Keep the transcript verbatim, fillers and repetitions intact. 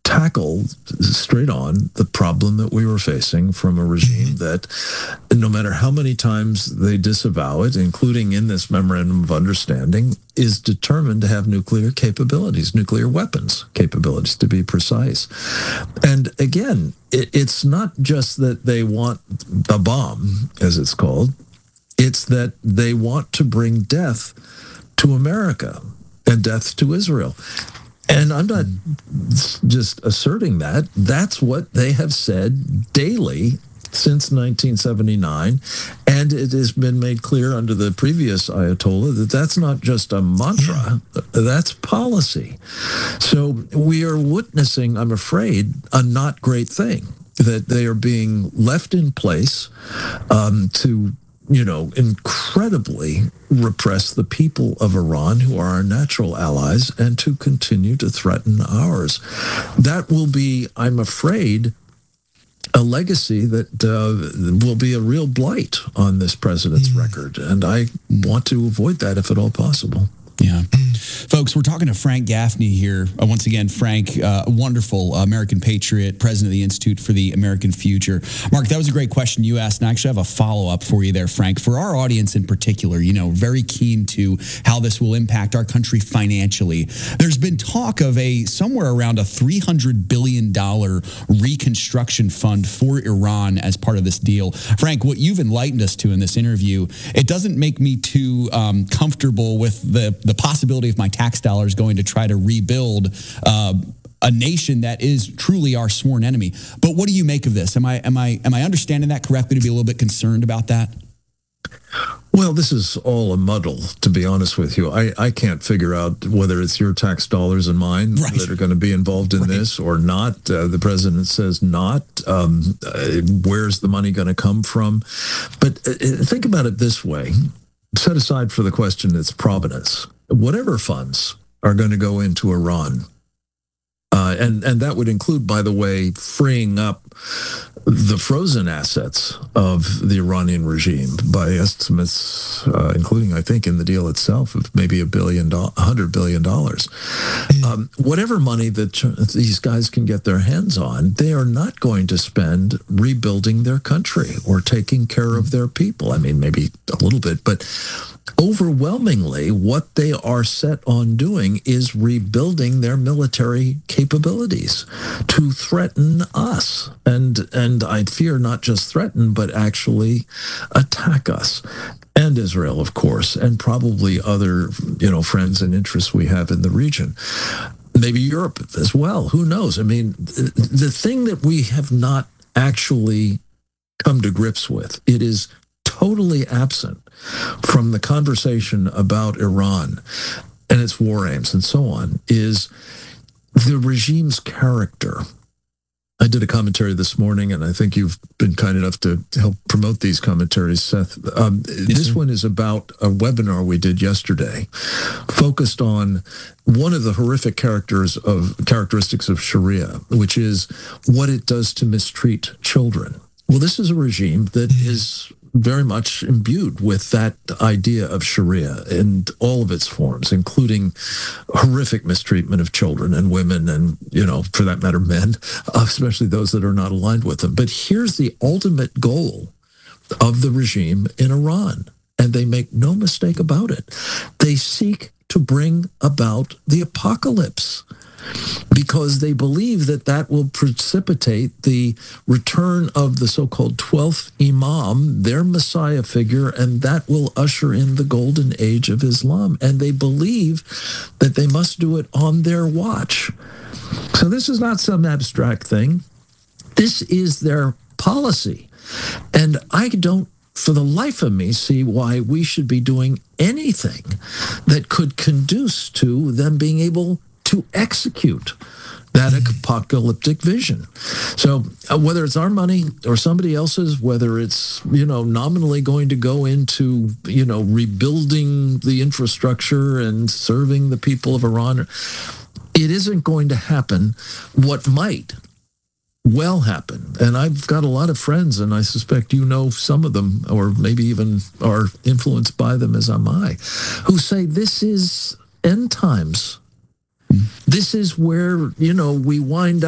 tackle straight on the problem that we were facing from a regime that, no matter how many times they disavow it, including in this memorandum of understanding, is determined to have nuclear capabilities, nuclear weapons capabilities, to be precise. And again, it, it's not just that they want a bomb, as it's called. It's that they want to bring death to America and death to Israel. And I'm not just asserting that. That's what they have said daily since nineteen seventy-nine. And it has been made clear under the previous Ayatollah that that's not just a mantra, that's policy. So we are witnessing, I'm afraid, a not great thing, that they are being left in place um, to you know, incredibly repress the people of Iran, who are our natural allies, and to continue to threaten ours. That will be, I'm afraid, a legacy that uh, will be a real blight on this president's mm. record. And I want to avoid that if at all possible. Yeah. Folks, we're talking to Frank Gaffney here. Uh, once again, Frank, uh, wonderful American patriot, president of the Institute for the American Future. Mark, that was a great question you asked, and I actually have a follow-up for you there, Frank. For our audience in particular, you know, very keen to how this will impact our country financially. There's been talk of a somewhere around a three hundred billion dollars reconstruction fund for Iran as part of this deal. Frank, what you've enlightened us to in this interview, it doesn't make me too um, comfortable with the the possibility of my tax dollars going to try to rebuild uh, a nation that is truly our sworn enemy. But what do you make of this? Am I am I am I understanding that correctly to be a little bit concerned about that? Well, this is all a muddle, to be honest with you. I, I can't figure out whether it's your tax dollars and mine right. that are going to be involved in right. this or not. Uh, the president says not. Um, uh, where's the money going to come from? But uh, think about it this way. Set aside for the question its provenance. Whatever funds are going to go into Iran, uh, and, and that would include, by the way, freeing up the frozen assets of the Iranian regime by estimates, uh, including, I think, in the deal itself, of maybe a billion, do- a hundred billion dollars. Um, whatever money that ch- these guys can get their hands on, they are not going to spend rebuilding their country or taking care of their people. I mean, maybe a little bit, but overwhelmingly, what they are set on doing is rebuilding their military capabilities to threaten us. And and I fear not just threaten, but actually attack us. And Israel, of course, and probably other, you know, friends and interests we have in the region. Maybe Europe as well. Who knows? I mean, the thing that we have not actually come to grips with, it is totally absent from the conversation about Iran and its war aims and so on, is the regime's character. I did a commentary this morning, and I think you've been kind enough to help promote these commentaries, Seth. Um, yes, this sir. one is about a webinar we did yesterday, focused on one of the horrific characters of characteristics of Sharia, which is what it does to mistreat children. Well, this is a regime that is very much imbued with that idea of Sharia in all of its forms, including horrific mistreatment of children and women and, you know, for that matter, men, especially those that are not aligned with them. But here's the ultimate goal of the regime in Iran, and they make no mistake about it. They seek to bring about the apocalypse, because they believe that that will precipitate the return of the so-called twelfth Imam, their Messiah figure, and that will usher in the golden age of Islam. And they believe that they must do it on their watch. So this is not some abstract thing. This is their policy. And I don't, for the life of me, see why we should be doing anything that could conduce to them being able to execute that apocalyptic vision. So uh, whether it's our money or somebody else's, whether it's, you know, nominally going to go into, you know, rebuilding the infrastructure and serving the people of Iran, it isn't going to happen. What might well happen, and I've got a lot of friends, and I suspect you know some of them, or maybe even are influenced by them as am I, who say this is end times. This is where, you know, we wind up